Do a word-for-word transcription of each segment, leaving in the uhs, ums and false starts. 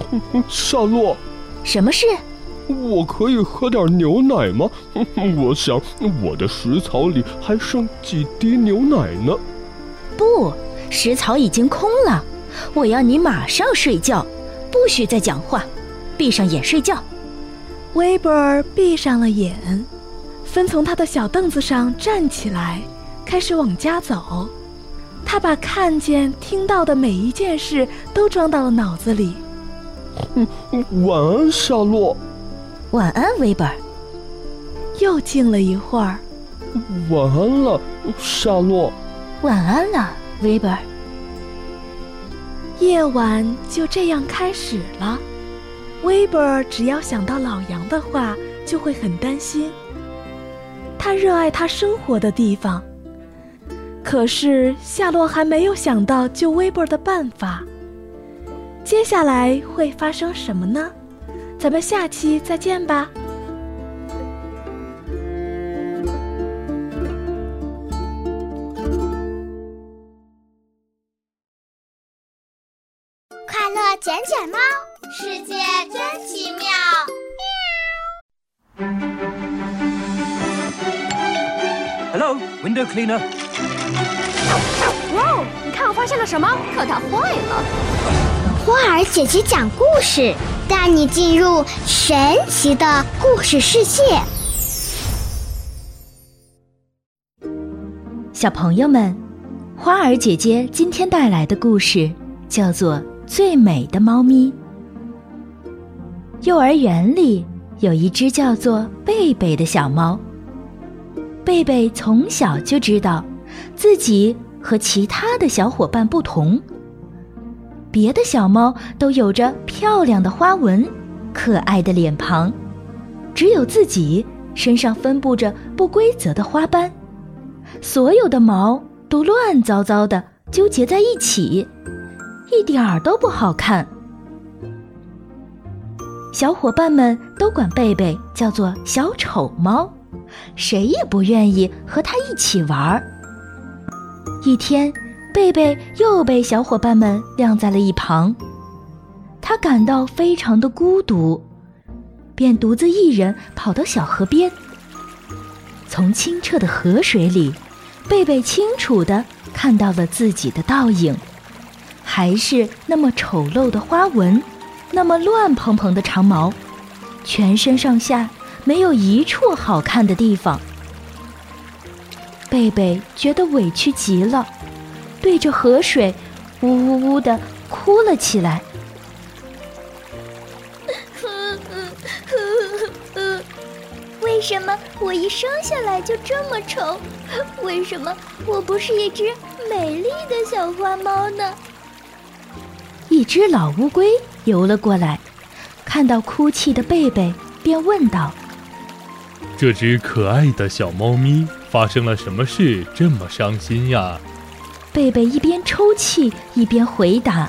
夏洛， 什么事？ 我可以喝点牛奶吗？我想我的食槽里还剩几滴牛奶呢。 不，食槽已经空了。我要你马上睡觉，不许再讲话，闭上眼睡觉。 威伯尔闭上了眼，分从他的小凳子上站起来，开始往家走。他把看见听到的每一件事都装到了脑子里。 晚安，夏洛。 晚安，威伯尔。 又静了一会儿。 晚安了，夏洛。 晚安了，威伯尔。 夜晚就这样开始了。威伯尔只要想到老杨的话，就会很担心。他热爱他生活的地方，可是夏洛还没有想到救威伯尔的办法。接下来会发生什么呢？咱们下期再见吧。 快乐卷卷猫，世界真奇妙。 Hello, window cleaner. 哇哦，你看我发现了什么？可它坏了。 花儿姐姐讲故事，带你进入神奇的故事世界。 小朋友们，花儿姐姐今天带来的故事叫做《最美的猫咪》。幼儿园里有一只叫做贝贝的小猫。贝贝从小就知道自己和其他的小伙伴不同。别的小猫都有着漂亮的花纹、可爱的脸庞，只有自己身上分布着不规则的花斑，所有的毛都乱糟糟的纠结在一起，一点儿都不好看。小伙伴们都管贝贝叫做小丑猫，谁也不愿意和它一起玩。一天，贝贝又被小伙伴们晾在了一旁，他感到非常的孤独，便独自一人跑到小河边。从清澈的河水里，贝贝清楚地看到了自己的倒影，还是那么丑陋的花纹，那么乱蓬蓬的长毛，全身上下没有一处好看的地方。贝贝觉得委屈极了，对着河水呜呜呜地哭了起来。 为什么我一生下来就这么丑？为什么我不是一只美丽的小花猫呢？ 一只老乌龟游了过来，看到哭泣的贝贝，便问道： 这只可爱的小猫咪发生了什么事这么伤心呀？ 贝贝一边抽泣一边回答：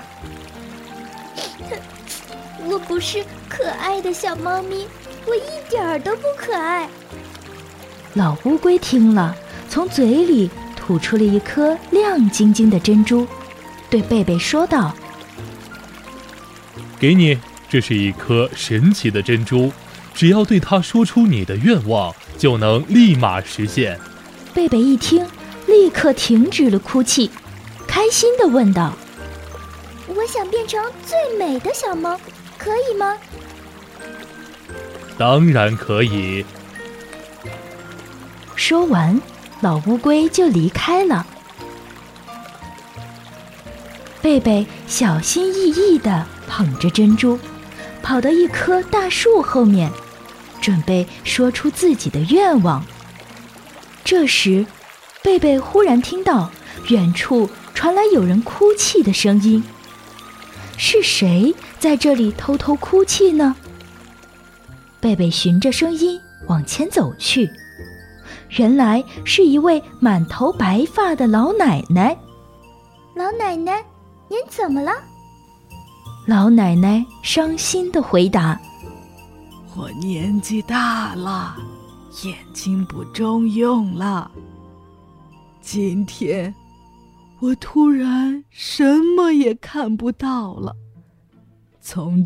我不是可爱的小猫咪，我一点儿都不可爱。 老乌龟听了，从嘴里吐出了一颗亮晶晶的珍珠，对贝贝说道： 给你，这是一颗神奇的珍珠，只要对它说出你的愿望，就能立马实现。 贝贝一听，立刻停止了哭泣，开心地问道： 我想变成最美的小猫，可以吗？ 当然可以。 说完，老乌龟就离开了。贝贝小心翼翼地捧着珍珠，跑到一棵大树后面，准备说出自己的愿望。这时，贝贝忽然听到远处传来有人哭泣的声音。是谁在这里偷偷哭泣呢？贝贝循着声音往前走去，原来是一位满头白发的老奶奶。 老奶奶，您怎么了？ 老奶奶伤心地回答： 我年纪大了，眼睛不中用了。今天我突然什么也看不到了。从